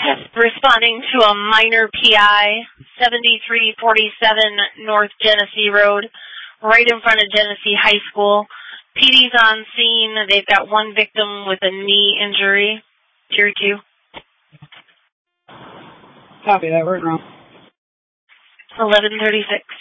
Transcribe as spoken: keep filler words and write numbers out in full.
Responding to a minor P I, seventy-three forty-seven North Genesee Road, right in front of Genesee High School. P D's on scene. They've got one victim with a knee injury. Tier two. Copy that, right now. eleven thirty-six.